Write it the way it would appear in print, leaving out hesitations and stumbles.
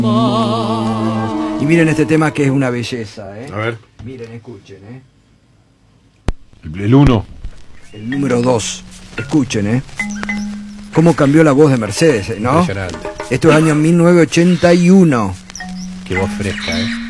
Y miren este tema que es una belleza, ¿eh? A ver. Miren, escuchen, ¿eh? El 1. El número 2. Escuchen, ¿eh? Cómo cambió la voz de Mercedes, ¿no? Impresionante. Esto es año 1981. Qué voz fresca, ¿eh?